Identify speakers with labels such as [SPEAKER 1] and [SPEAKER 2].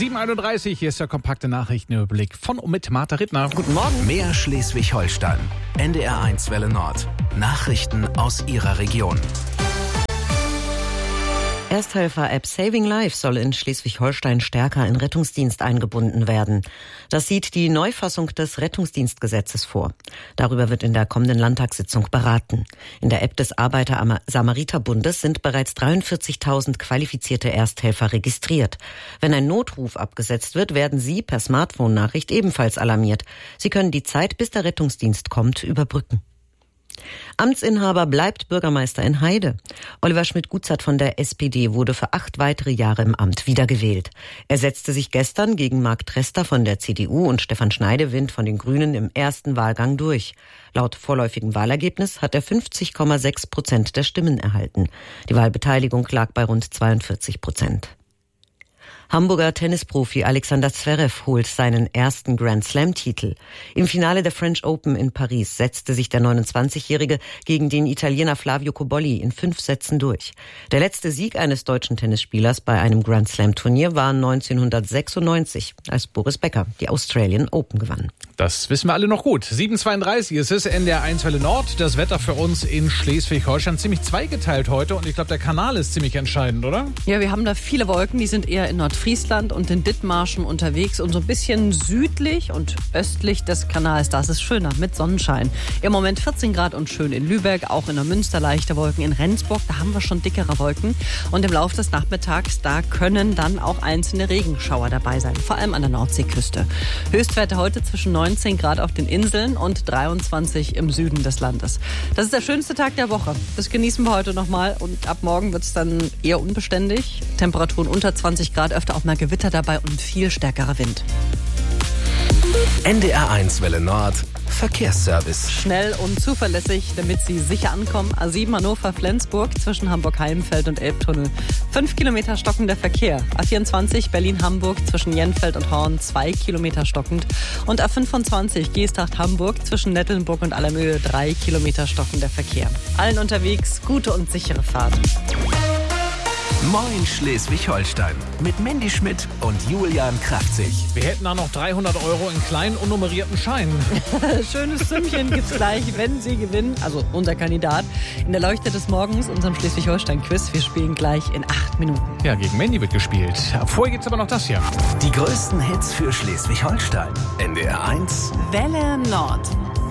[SPEAKER 1] 7:31, hier ist der kompakte Nachrichtenüberblick von und mit Martha Rittner.
[SPEAKER 2] Guten Morgen.
[SPEAKER 3] Mehr Schleswig-Holstein. NDR1 Welle Nord. Nachrichten aus Ihrer Region.
[SPEAKER 2] Ersthelfer-App Saving Life soll in Schleswig-Holstein stärker in Rettungsdienst eingebunden werden. Das sieht die Neufassung des Rettungsdienstgesetzes vor. Darüber wird in der kommenden Landtagssitzung beraten. In der App des Arbeiter-Samariter-Bundes sind bereits 43.000 qualifizierte Ersthelfer registriert. Wenn ein Notruf abgesetzt wird, werden sie per Smartphone-Nachricht ebenfalls alarmiert. Sie können die Zeit, bis der Rettungsdienst kommt, überbrücken. Amtsinhaber bleibt Bürgermeister in Heide. Oliver Schmidt-Gutzert von der SPD wurde für 8 weitere Jahre im Amt wiedergewählt. Er setzte sich gestern gegen Marc Trester von der CDU und Stefan Schneidewind von den Grünen im ersten Wahlgang durch. Laut vorläufigem Wahlergebnis hat er 50,6% der Stimmen erhalten. Die Wahlbeteiligung lag bei rund 42%. Hamburger Tennisprofi Alexander Zverev holt seinen ersten Grand-Slam-Titel. Im Finale der French Open in Paris setzte sich der 29-Jährige gegen den Italiener Flavio Cobolli in 5 Sätzen durch. Der letzte Sieg eines deutschen Tennisspielers bei einem Grand-Slam-Turnier war 1996, als Boris Becker die Australian Open gewann.
[SPEAKER 1] Das wissen wir alle noch gut. 7:32 ist es, NDR1 Welle Nord. Das Wetter für uns in Schleswig-Holstein ziemlich zweigeteilt heute. Und ich glaube, der Kanal ist ziemlich entscheidend, oder?
[SPEAKER 4] Ja, wir haben da viele Wolken. Die sind eher in Nordfriesland und in Dithmarschen unterwegs. Und so ein bisschen südlich und östlich des Kanals. Da ist es schöner mit Sonnenschein. Im Moment 14 Grad und schön in Lübeck. Auch in der Münster leichte Wolken. In Rendsburg, da haben wir schon dickere Wolken. Und im Laufe des Nachmittags, da können dann auch einzelne Regenschauer dabei sein. Vor allem an der Nordseeküste. Höchstwerte heute zwischen 19 Grad auf den Inseln und 23 im Süden des Landes. Das ist der schönste Tag der Woche. Das genießen wir heute nochmal und ab morgen wird es dann eher unbeständig. Temperaturen unter 20 Grad, öfter auch mal Gewitter dabei und viel stärkerer Wind.
[SPEAKER 3] NDR1 Welle Nord. Verkehrsservice.
[SPEAKER 4] Schnell und zuverlässig, damit Sie sicher ankommen. A7 Hannover-Flensburg zwischen Hamburg-Heimfeld und Elbtunnel. 5 Kilometer stockender Verkehr. A24 Berlin-Hamburg zwischen Jenfeld und Horn 2 Kilometer stockend. Und A25 Geesthacht-Hamburg zwischen Nettelnburg und Allermöhe 3 Kilometer stockender Verkehr. Allen unterwegs gute und sichere Fahrt.
[SPEAKER 3] Moin Schleswig-Holstein mit Mandy Schmidt und Julian Kraftzig.
[SPEAKER 1] Wir hätten da noch 300 € in kleinen unnummerierten Scheinen.
[SPEAKER 4] Schönes Sümmchen gibt's gleich, wenn Sie gewinnen. Also unser Kandidat in der Leuchte des Morgens, unserem Schleswig-Holstein-Quiz. Wir spielen gleich in 8 Minuten.
[SPEAKER 1] Ja, gegen Mandy wird gespielt. Vorher gibt's aber noch das hier.
[SPEAKER 3] Die größten Hits für Schleswig-Holstein. NDR1
[SPEAKER 4] Welle Nord.